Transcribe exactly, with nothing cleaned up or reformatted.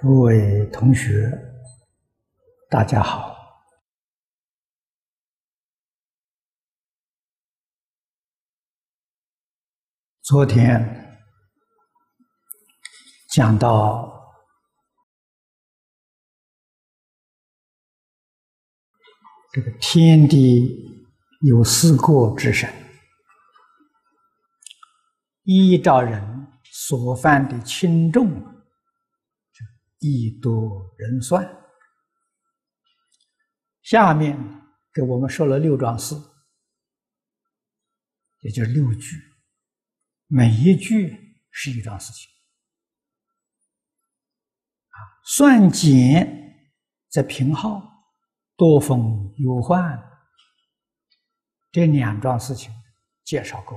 各位同学，大家好。昨天讲到这个天地有四过之身，依照人所犯的轻重，亦多人算。下面给我们说了六桩事，也就是六句，每一句是一桩事情。啊，算减则平耗，多风忧患，这两桩事情介绍过。